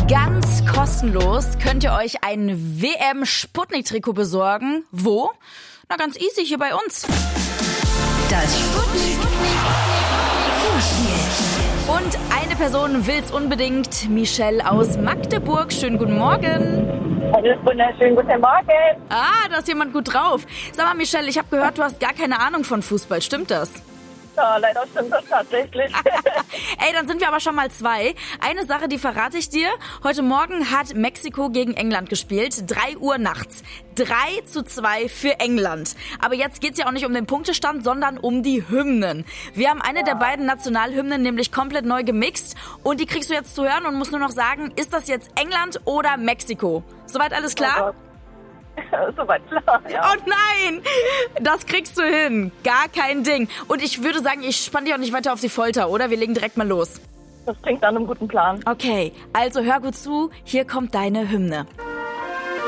Ganz kostenlos könnt ihr euch ein WM-Sputnik-Trikot besorgen. Wo? Na, ganz easy, hier bei uns. Das Sputnik-Vorspiel. Und eine Person will's unbedingt. Michelle aus Magdeburg. Schönen guten Morgen. Einen wunderschönen guten Morgen. Ah, da ist jemand gut drauf. Sag mal, Michelle, ich habe gehört, du hast gar keine Ahnung von Fußball. Stimmt das? Ja, leider stimmt das tatsächlich. Ey, dann sind wir aber schon mal zwei. Eine Sache, die verrate ich dir. Heute Morgen hat Mexiko gegen England gespielt. 3 Uhr nachts. 3:2 für England. Aber jetzt geht's ja auch nicht um den Punktestand, sondern um die Hymnen. Wir haben eine der beiden Nationalhymnen nämlich komplett neu gemixt. Und die kriegst du jetzt zu hören und musst nur noch sagen, ist das jetzt England oder Mexiko? Soweit alles klar? Soweit klar, ja. Oh nein, das kriegst du hin. Gar kein Ding. Und ich würde sagen, ich spann dich auch nicht weiter auf die Folter, oder? Wir legen direkt mal los. Das klingt nach einem guten Plan. Okay, also hör gut zu. Hier kommt deine Hymne.